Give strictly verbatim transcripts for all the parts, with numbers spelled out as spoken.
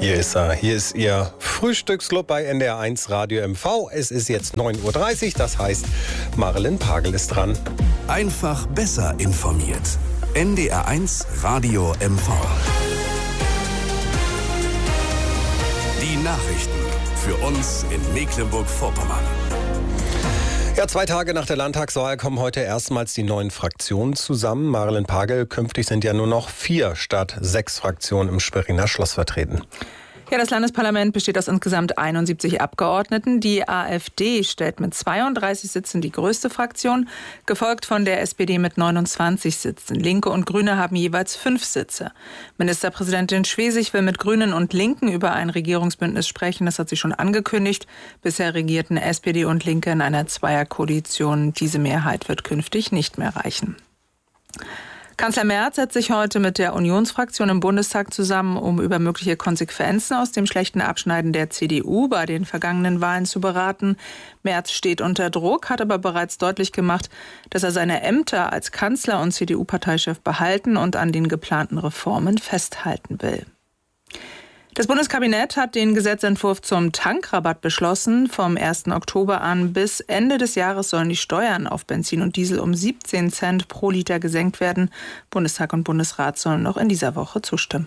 Hier ist er. Hier ist Ihr Frühstücksclub bei N D R eins Radio M V. Es ist jetzt neun Uhr dreißig, das heißt, Marilyn Pagel ist dran. Einfach besser informiert. N D R eins Radio M V. Die Nachrichten für uns in Mecklenburg-Vorpommern. Ja, zwei Tage nach der Landtagswahl kommen heute erstmals die neuen Fraktionen zusammen. Marilyn Pagel, künftig sind ja nur noch vier statt sechs Fraktionen im Schweriner Schloss vertreten. Ja, das Landesparlament besteht aus insgesamt einundsiebzig Abgeordneten. Die AfD stellt mit zweiunddreißig Sitzen die größte Fraktion, gefolgt von der S P D mit neunundzwanzig Sitzen. Linke und Grüne haben jeweils fünf Sitze. Ministerpräsidentin Schwesig will mit Grünen und Linken über ein Regierungsbündnis sprechen. Das hat sie schon angekündigt. Bisher regierten S P D und Linke in einer Zweierkoalition. Diese Mehrheit wird künftig nicht mehr reichen. Kanzler Merz setzt sich heute mit der Unionsfraktion im Bundestag zusammen, um über mögliche Konsequenzen aus dem schlechten Abschneiden der C D U bei den vergangenen Wahlen zu beraten. Merz steht unter Druck, hat aber bereits deutlich gemacht, dass er seine Ämter als Kanzler und C D U-Parteichef behalten und an den geplanten Reformen festhalten will. Das Bundeskabinett hat den Gesetzentwurf zum Tankrabatt beschlossen. Vom ersten Oktober an bis Ende des Jahres sollen die Steuern auf Benzin und Diesel um siebzehn Cent pro Liter gesenkt werden. Bundestag und Bundesrat sollen noch in dieser Woche zustimmen.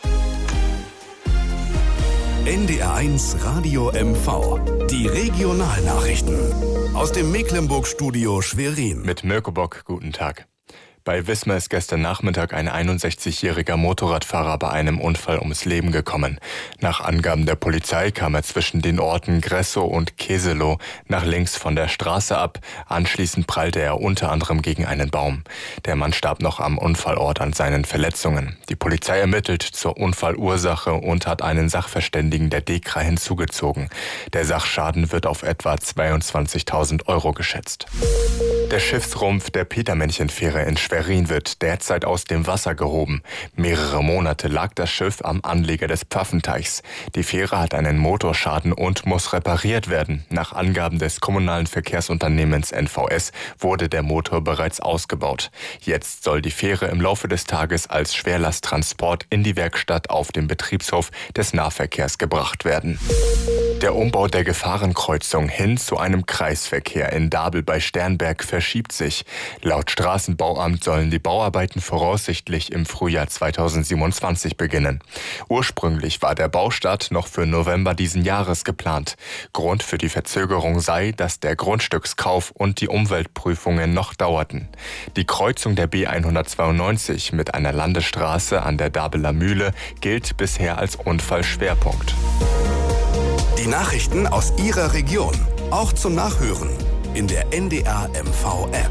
N D R eins Radio M V. Die Regionalnachrichten. Aus dem Mecklenburg-Studio Schwerin. Mit Mirko Bock, guten Tag. Bei Wismar ist gestern Nachmittag ein einundsechzigjähriger Motorradfahrer bei einem Unfall ums Leben gekommen. Nach Angaben der Polizei kam er zwischen den Orten Gressow und Keselow nach links von der Straße ab. Anschließend prallte er unter anderem gegen einen Baum. Der Mann starb noch am Unfallort an seinen Verletzungen. Die Polizei ermittelt zur Unfallursache und hat einen Sachverständigen der DEKRA hinzugezogen. Der Sachschaden wird auf etwa zweiundzwanzigtausend Euro geschätzt. Der Schiffsrumpf der Petermännchenfähre in Schwerin wird derzeit aus dem Wasser gehoben. Mehrere Monate lag das Schiff am Anleger des Pfaffenteichs. Die Fähre hat einen Motorschaden und muss repariert werden. Nach Angaben des kommunalen Verkehrsunternehmens N V S wurde der Motor bereits ausgebaut. Jetzt soll die Fähre im Laufe des Tages als Schwerlasttransport in die Werkstatt auf dem Betriebshof des Nahverkehrs gebracht werden. Der Umbau der Gefahrenkreuzung hin zu einem Kreisverkehr in Dabel bei Sternberg verschiebt sich. Laut Straßenbauamt sollen die Bauarbeiten voraussichtlich im Frühjahr zweitausendsiebenundzwanzig beginnen. Ursprünglich war der Baustart noch für November diesen Jahres geplant. Grund für die Verzögerung sei, dass der Grundstückskauf und die Umweltprüfungen noch dauerten. Die Kreuzung der B hundertzweiundneunzig mit einer Landesstraße an der Dabeler Mühle gilt bisher als Unfallschwerpunkt. Die Nachrichten aus Ihrer Region, auch zum Nachhören in der N D R M V-App.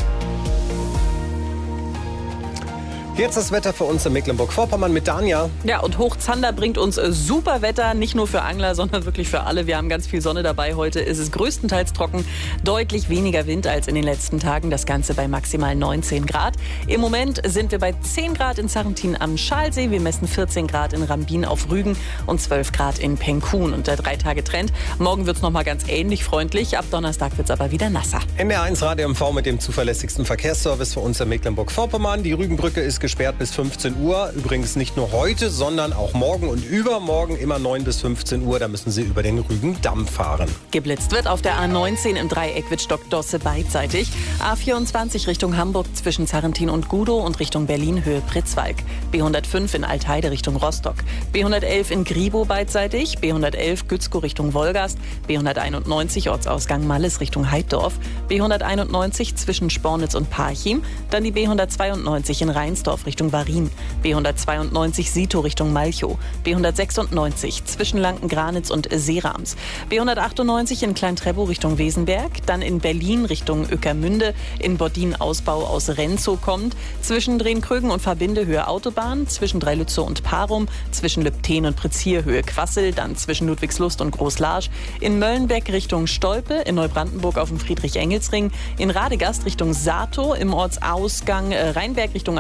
Jetzt das Wetter für uns in Mecklenburg-Vorpommern mit Danja. Ja, und Hochzander bringt uns super Wetter, nicht nur für Angler, sondern wirklich für alle. Wir haben ganz viel Sonne dabei heute. Es ist größtenteils trocken, deutlich weniger Wind als in den letzten Tagen. Das Ganze bei maximal neunzehn Grad. Im Moment sind wir bei zehn Grad in Sarrentin am Schalsee. Wir messen vierzehn Grad in Rambin auf Rügen und zwölf Grad in Penkun. Und der drei Tage Trend. Morgen wird es nochmal ganz ähnlich freundlich. Ab Donnerstag wird es aber wieder nasser. N D R eins Radio M V mit dem zuverlässigsten Verkehrsservice für uns in Mecklenburg-Vorpommern. Die Rügenbrücke ist gesperrt bis fünfzehn Uhr. Übrigens nicht nur heute, sondern auch morgen und übermorgen immer neun bis fünfzehn Uhr. Da müssen Sie über den Rügendamm fahren. Geblitzt wird auf der A neunzehn im Dreieck Wittstock-Dosse beidseitig. A vierundzwanzig Richtung Hamburg zwischen Sarrentin und Gudow und Richtung Berlin Höhe Pritzwalk. B hundertfünf in Altheide Richtung Rostock. B hundertelf in Gribow beidseitig. B hundertelf Gützkow Richtung Wolgast. B hunderteinundneunzig Ortsausgang Malles Richtung Heiddorf. B hunderteinundneunzig zwischen Spornitz und Parchim. Dann die B hundertzweiundneunzig in Rheinsdorf Richtung Varin. B hundertzweiundneunzig Sito Richtung Malchow. B hundertsechsundneunzig zwischen Lankengranitz und Seerams. B hundertachtundneunzig in Klein-Treppow Richtung Wesenberg. Dann in Berlin Richtung Ueckermünde. In Bodin Ausbau aus Renzow kommt. Zwischen Drehn-Krögen und Verbinde Höhe Autobahn. Zwischen Dreilützow und Parum. Zwischen Lübten und Pritzhier Höhe Quassel. Dann zwischen Ludwigslust und Großlarsch. In Möllenbeck Richtung Stolpe. In Neubrandenburg auf dem Friedrich-Engels-Ring. In Radegast Richtung Sato. Im Ortsausgang Rheinberg Richtung Altentreptow.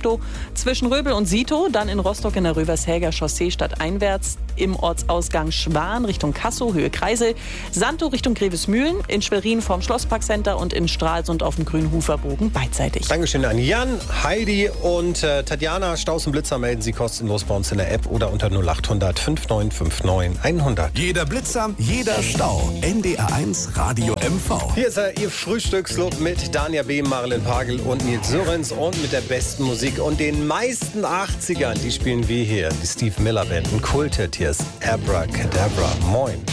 Treptow. Zwischen Röbel und Sito, dann in Rostock in der Rövershäger Chaussee stadteinwärts, im Ortsausgang Schwan Richtung Kassow, Höhe Kreisel, Santo Richtung Grevesmühlen, in Schwerin vorm Schlossparkcenter und in Stralsund auf dem Grünhuferbogen beidseitig. Dankeschön an Jan, Heidi und äh, Tatjana. Staus und Blitzer melden Sie kostenlos bei uns in der App oder unter null acht hundert fünf neun fünf neun hundert. Jeder Blitzer, jeder Stau. N D R eins Radio M V. Hier ist er, Ihr Frühstücksclub mit Dania B., Marilyn Pagel und Nils Sörens und mit der besten Musik und den meisten achtzigern. Die spielen wir hier, die Steve Miller Band. Ein Kulthit, hier ist Abracadabra. Moin.